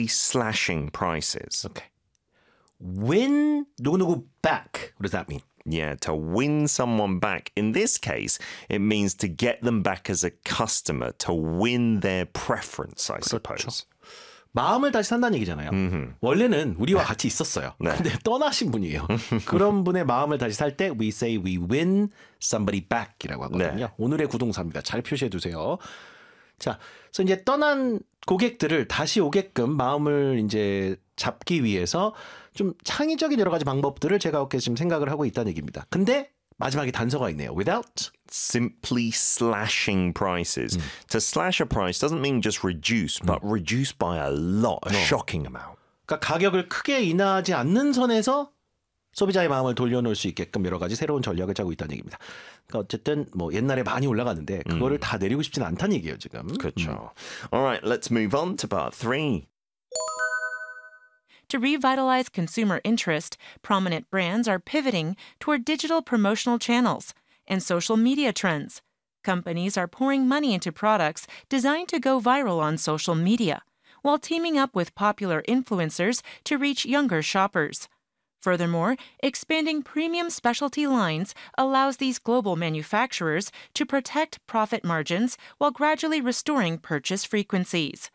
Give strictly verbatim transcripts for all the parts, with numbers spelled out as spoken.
slashing prices. Okay. Win 누구누구 back. What does that mean? Yeah, to win someone back. In this case, it means to get them back as a customer, to win their preference, I suppose. 마음을 다시 산다는 얘기잖아요. Mm-hmm. 원래는 우리와 같이 있었어요. 네. 근데 떠나신 분이에요. 그런 분의 마음을 다시 살 때 we say we win somebody back이라고 하거든요. 네. 오늘의 구동사입니다. 잘 표시해 두세요. 자, 그래서 이제 떠난 고객들을 다시 오게끔 마음을 이제 잡기 위해서 좀 창의적인 여러 가지 방법들을 제가 어깨 지금 생각을 하고 있다는 얘기입니다. 근데 마지막에 단서가 있네요. Without simply slashing prices. Mm. To slash a price doesn't mean just reduce, but Mm. reduce by a lot, a No. shocking amount. 그러니까 가격을 크게 인하하지 않는 선에서 소비자의 마음을 돌려놓을 수 있게끔 여러 가지 새로운 전략을 짜고 있다는 얘기입니다. 그러니까 어쨌든 뭐 옛날에 많이 올라갔는데 그거를 다 내리고 싶지는 않다는 얘기예요, 지금. 그렇죠. All right, let's move on to part three. To revitalize consumer interest, prominent brands are pivoting toward digital promotional channels and social media trends. Companies are pouring money into products designed to go viral on social media, while teaming up with popular influencers to reach younger shoppers. Furthermore, expanding premium specialty lines allows these global manufacturers to protect profit margins while gradually restoring purchase frequencies.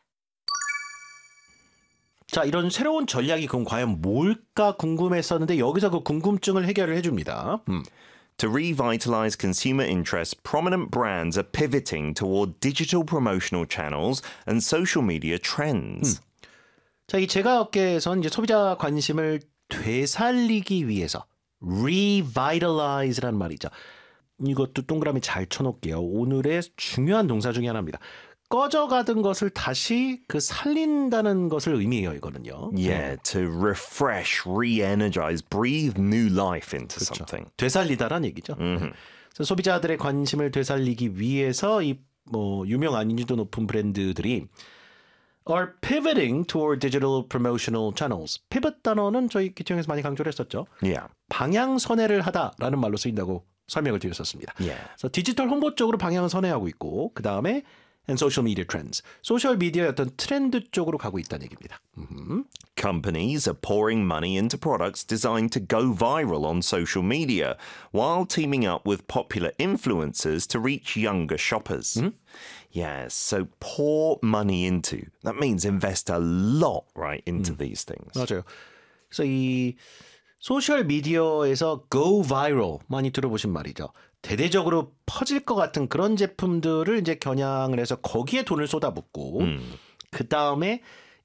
자, 이런 새로운 전략이 그럼 과연 뭘까 궁금했었는데 여기서 그 궁금증을 해결을 해줍니다. 음. To revitalize consumer interest, prominent brands are pivoting toward digital promotional channels and social media trends. 음. 자, 이 제과업계에선 이제 소비자 관심을 되살리기 위해서 revitalize라는 말이죠. 이것도 동그라미 잘 쳐놓을게요. 오늘의 중요한 동사 중에 하나입니다. 꺼져가던 것을 다시 그 살린다는 것을 의미해요, 이거는요. Yeah, to refresh, re-energize, breathe new life into 그렇죠. something. 되살리다라는 얘기죠. Mm-hmm. 그래서 소비자들의 관심을 되살리기 위해서 이 뭐 유명 안인지도 높은 브랜드들이 are pivoting toward digital promotional channels. pivot 단어는 저희 기청에서 많이 강조를 했었죠. Yeah. 방향 선회를 하다라는 말로 쓰인다고 설명을 드렸었습니다. Yeah. 그래서 디지털 홍보 쪽으로 방향을 선회하고 있고 그 다음에 and social media trends. 소셜 미디어의 어떤 트렌드 쪽으로 가고 있다는 얘기입니다. 음흠. Companies are pouring money into products designed to go viral on social media while teaming up with popular influencers to reach younger shoppers. Mm-hmm. Yes, so pour money into. That means invest a lot, right, into 음. these things. 맞아요. 그래서 이 소셜 미디어에서 go viral 많이 들어보신 말이죠. 대대적으로 퍼질 것 같은 그런 제품들을 이제 겨냥을 해서 거기에 돈을 쏟아붓고 음. 그 다음에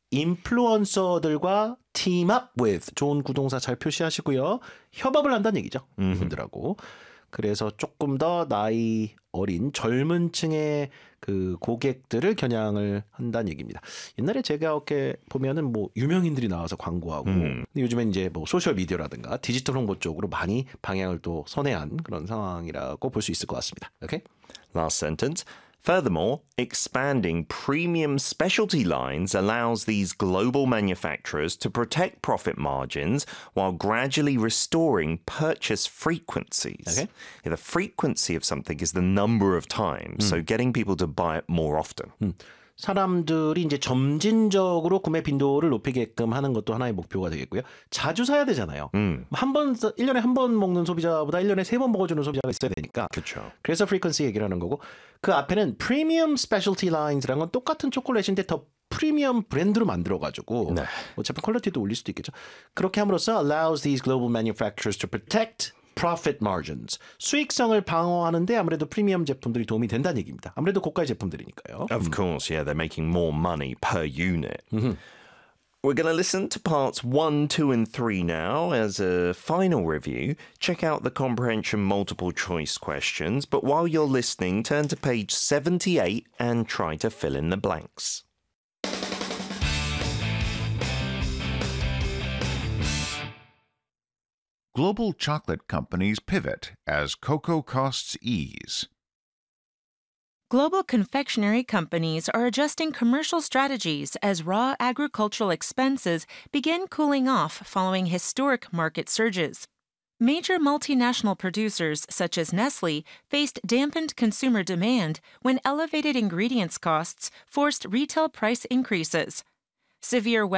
인플루언서들과 team up with 좋은 구동사 잘 표시하시고요. 협업을 한다는 얘기죠. 음흠. 이분들하고. 그래서 조금 더 나이 어린 젊은 층의 그 고객들을 겨냥을 한다는 얘기입니다. 옛날에 제가 이렇게 보면은 뭐 유명인들이 나와서 광고하고 음. 근데 요즘엔 이제 뭐 소셜 미디어라든가 디지털 홍보 쪽으로 많이 방향을 또 선회한 그런 상황이라고 볼 수 있을 것 같습니다. 오케이? Last sentence. Furthermore, expanding premium specialty lines allows these global manufacturers to protect profit margins while gradually restoring purchase frequencies. Okay. Yeah, the frequency of something is the number of times, so getting people to buy it more often. 음. 사람들이 이제 점진적으로 구매 빈도를 높이게끔 하는 것도 하나의 목표가 되겠고요. 자주 사야 되잖아요. 음. 한 번, 일 년에 한 번 먹는 소비자보다 일 년에 세 번 먹어주는 소비자가 있어야 되니까. 그렇죠. 그래서 frequency 얘기를 하는 거고 그 앞에는 premium specialty lines라는 건 똑같은 초콜릿인데 더 프리미엄 브랜드로 만들어가지고 네. 뭐 제품 퀄리티도 올릴 수도 있겠죠. 그렇게 함으로써 allows these global manufacturers to protect profit margins. 수익성을 방어하는데 아무래도 프리미엄 제품들이 도움이 된다는 얘기입니다. 아무래도 고가의 제품들이니까요. Of course, yeah, they're making more money per unit. We're going to listen to parts one, two, and three now as a final review. Check out the comprehension multiple choice questions, but while you're listening, turn to page seventy-eight and try to fill in the blanks. Global chocolate companies pivot as cocoa costs ease. Global confectionery companies are adjusting commercial strategies as raw agricultural expenses begin cooling off following historic market surges. Major multinational producers such as Nestle faced dampened consumer demand when elevated ingredients costs forced retail price increases. Severe